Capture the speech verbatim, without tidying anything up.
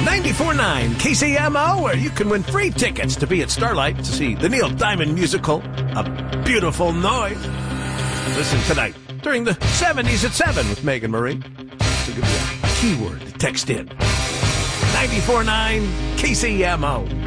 ninety-four point nine K C M O, where you can win free tickets to be at Starlight to see the Neil Diamond musical, A Beautiful Noise. Listen tonight during the seventies at seven with Megan Marie. So give me a keyword to text in. ninety-four point nine K C M O.